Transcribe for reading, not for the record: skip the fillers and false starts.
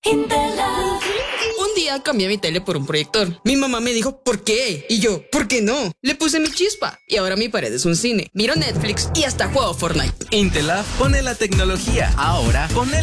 Un día cambié mi tele por un proyector. Mi mamá me dijo, ¿por qué? Y yo, ¿por qué no? Le puse mi chispa y ahora mi pared es un cine. Miro Netflix y hasta juego Fortnite. Intelab pone la tecnología ahora con